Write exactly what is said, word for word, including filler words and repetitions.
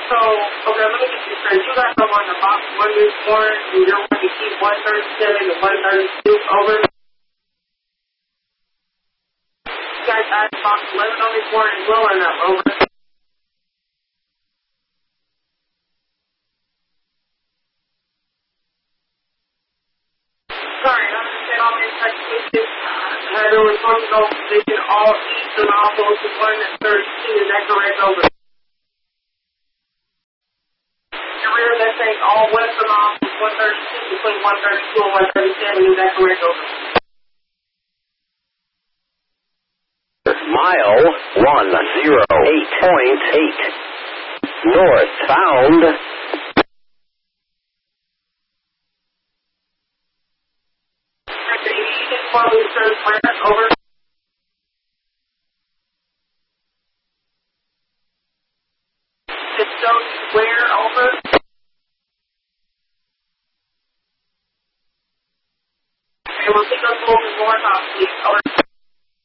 So, okay, let me get you straight. You got them on the box one this morning, and you're wanting to keep one thirty-seven and one thirty-two over. You guys got box eleven on this morning, well or no, over. Sorry, I understand all these technicians. Had a responsible position all east and also to one and thirty-two, is that correct, over? The rear of that tank all west and off one thirty-two, between one thirty-two and one thirty-seven, is that correct, over? Mile one zero eight point eight. Northbound. Over. It's so where over? And we'll pick up over more top, please. Over.